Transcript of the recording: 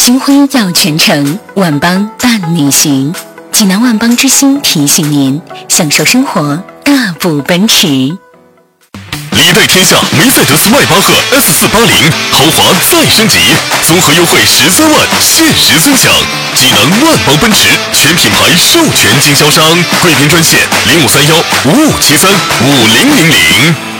星辉耀全城，万邦伴你行。济南万邦之星提醒您，享受生活，大步奔驰。 礼待天下梅赛德斯迈巴赫 S480豪华再升级，综合优惠13万，限时尊享。济南万邦奔驰全品牌授权经销商，贵宾专线053155735000。